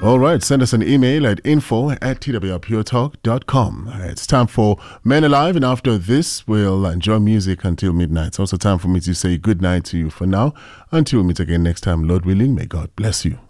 All right, send us an email at info@twrpuretalk.com. It's time for Men Alive, and after this, we'll enjoy music until midnight. It's also time for me to say good night to you for now. Until we meet again next time, Lord willing, may God bless you.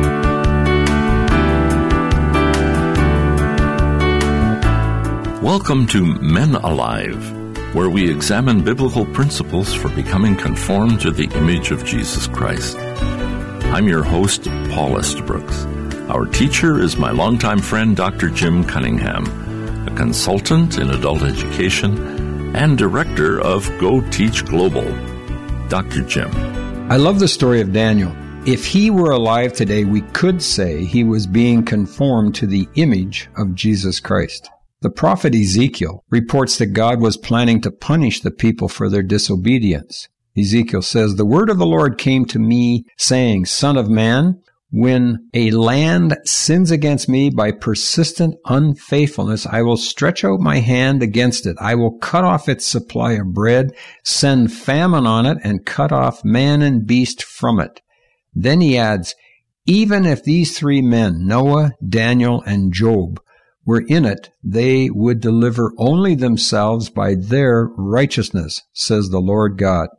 Welcome to Men Alive, where we examine biblical principles for becoming conformed to the image of Jesus Christ. I'm your host, Paul Estabrooks. Our teacher is my longtime friend, Dr. Jim Cunningham, a consultant in adult education and director of Go Teach Global. Dr. Jim. I love the story of Daniel. If he were alive today, we could say he was being conformed to the image of Jesus Christ. The prophet Ezekiel reports that God was planning to punish the people for their disobedience. Ezekiel says, "The word of the Lord came to me, saying, Son of man, when a land sins against me by persistent unfaithfulness, I will stretch out my hand against it. I will cut off its supply of bread, send famine on it, and cut off man and beast from it." Then he adds, "Even if these three men, Noah, Daniel, and Job, were in it, they would deliver only themselves by their righteousness, says the Lord God."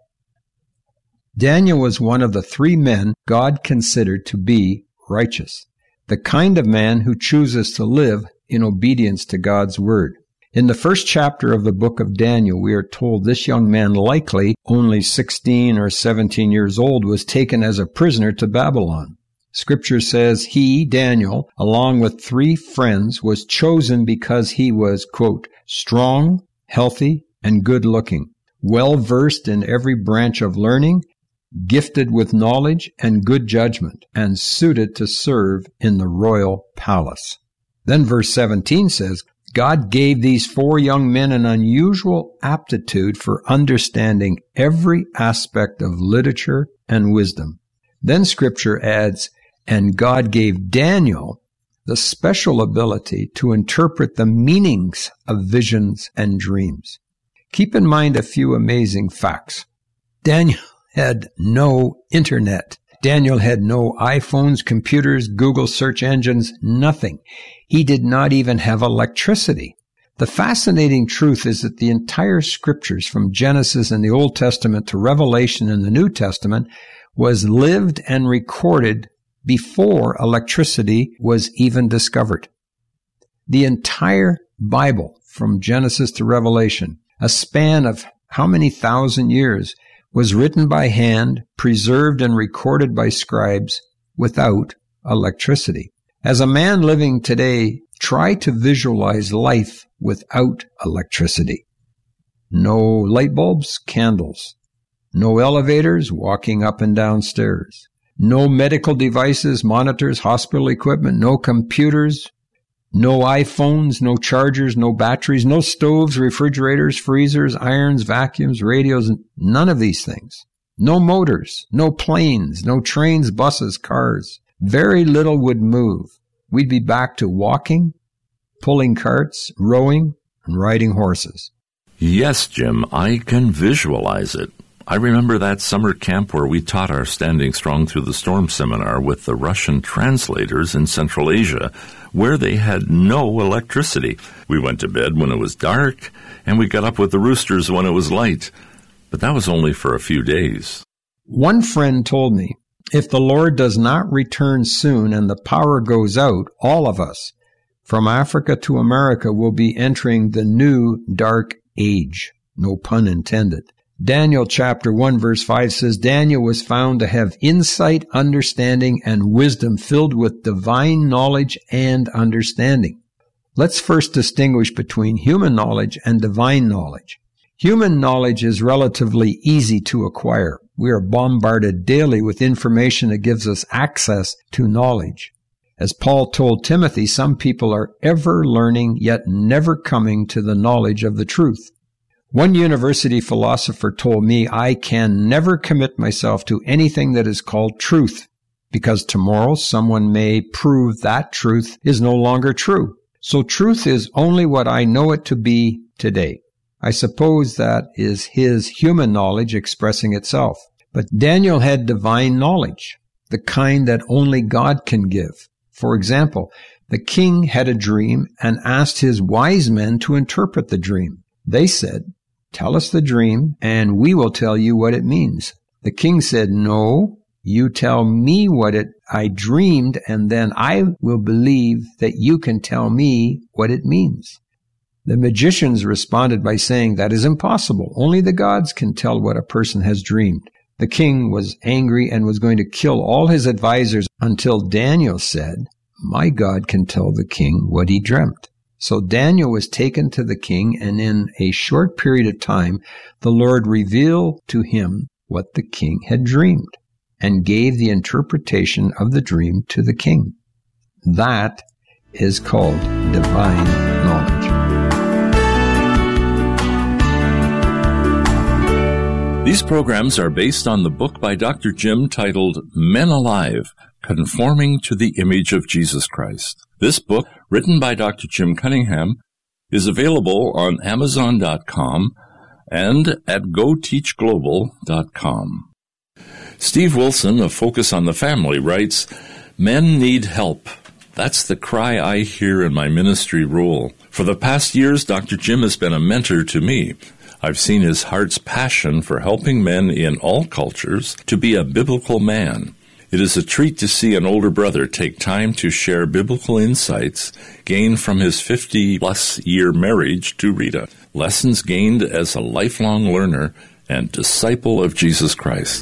Daniel was one of the three men God considered to be righteous, the kind of man who chooses to live in obedience to God's word. In the first chapter of the book of Daniel, we are told this young man, likely only 16 or 17 years old, was taken as a prisoner to Babylon. Scripture says he, Daniel, along with three friends, was chosen because he was, quote, strong, healthy, and good-looking, well-versed in every branch of learning, gifted with knowledge and good judgment, and suited to serve in the royal palace. Then verse 17 says, God gave these four young men an unusual aptitude for understanding every aspect of literature and wisdom. Then Scripture adds, and God gave Daniel the special ability to interpret the meanings of visions and dreams. Keep in mind a few amazing facts. Daniel had no internet. Daniel had no iPhones, computers, Google search engines, nothing. He did not even have electricity. The fascinating truth is that the entire Scriptures from Genesis in the Old Testament to Revelation in the New Testament was lived and recorded before electricity was even discovered. The entire Bible from Genesis to Revelation, a span of how many thousand years, was written by hand, preserved and recorded by scribes without electricity. As a man living today, try to visualize life without electricity. No light bulbs, candles. No elevators, walking up and down stairs. No medical devices, monitors, hospital equipment, no computers, no iPhones, no chargers, no batteries, no stoves, refrigerators, freezers, irons, vacuums, radios, none of these things. No motors, no planes, no trains, buses, cars. Very little would move. We'd be back to walking, pulling carts, rowing, and riding horses. Yes, Jim, I can visualize it. I remember that summer camp where we taught our Standing Strong Through the Storm seminar with the Russian translators in Central Asia, where they had no electricity. We went to bed when it was dark, and we got up with the roosters when it was light. But that was only for a few days. One friend told me, if the Lord does not return soon and the power goes out, all of us, from Africa to America, will be entering the new dark age. No pun intended. Daniel chapter 1 verse 5 says, Daniel was found to have insight, understanding, and wisdom filled with divine knowledge and understanding. Let's first distinguish between human knowledge and divine knowledge. Human knowledge is relatively easy to acquire. We are bombarded daily with information that gives us access to knowledge. As Paul told Timothy, some people are ever learning yet never coming to the knowledge of the truth. One university philosopher told me I can never commit myself to anything that is called truth, because tomorrow someone may prove that truth is no longer true. So truth is only what I know it to be today. I suppose that is his human knowledge expressing itself. But Daniel had divine knowledge, the kind that only God can give, For example, the king had a dream and asked his wise men to interpret the dream. They said, "Tell us the dream, and we will tell you what it means." The king said, "No, you tell me what I dreamed, and then I will believe that you can tell me what it means." The magicians responded by saying, "That is impossible. Only the gods can tell what a person has dreamed." The king was angry and was going to kill all his advisors until Daniel said, "My God can tell the king what he dreamt." So Daniel was taken to the king, and in a short period of time, the Lord revealed to him what the king had dreamed and gave the interpretation of the dream to the king. That is called divine knowledge. These programs are based on the book by Dr. Jim titled Men Alive, Conforming to the Image of Jesus Christ. This book, written by Dr. Jim Cunningham, is available on Amazon.com and at GoTeachGlobal.com. Steve Wilson of Focus on the Family writes, "Men need help. That's the cry I hear in my ministry role. For the past years, Dr. Jim has been a mentor to me. I've seen his heart's passion for helping men in all cultures to be a biblical man. It is a treat to see an older brother take time to share biblical insights gained from his 50-plus year marriage to Rita, lessons gained as a lifelong learner and disciple of Jesus Christ."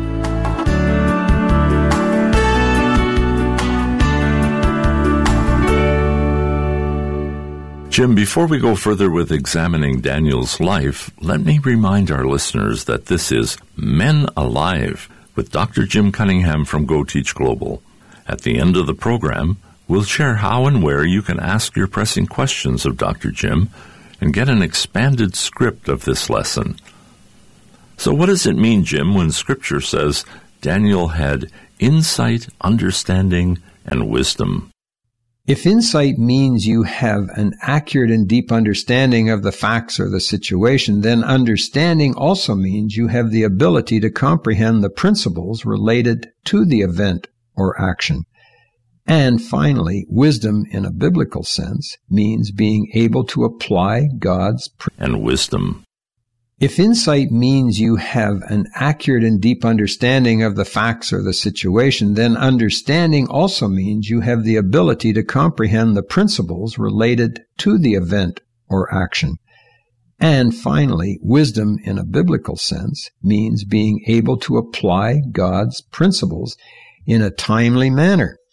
Jim, before we go further with examining Daniel's life, let me remind our listeners that this is Men Alive with Dr. Jim Cunningham from Go Teach Global. At the end of the program, we'll share how and where you can ask your pressing questions of Dr. Jim and get an expanded script of this lesson. So what does it mean, Jim, when Scripture says Daniel had insight, understanding, and wisdom? If insight means you have an accurate and deep understanding of the facts or the situation, then understanding also means you have the ability to comprehend the principles related to the event or action. And finally, wisdom in a biblical sense means being able to apply God's and wisdom. If insight means you have an accurate and deep understanding of the facts or the situation, then understanding also means you have the ability to comprehend the principles related to the event or action. And finally, wisdom in a biblical sense means being able to apply God's principles in a timely manner.